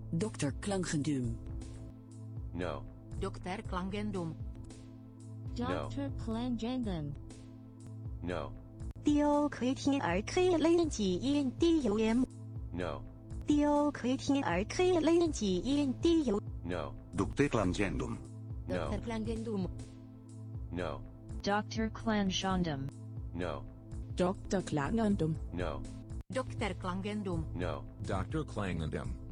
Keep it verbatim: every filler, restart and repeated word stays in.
dokter Klangendum. No. dokter Klangendum. Doctor Klangendum. No. Diocletian No. Diocletian No. Doctor Klangendum. No. dokter Klangendum. No. Doctor Klangendum. No. dokter Klangendum. No. dokter Klangendum. No. Doctor Klangendum.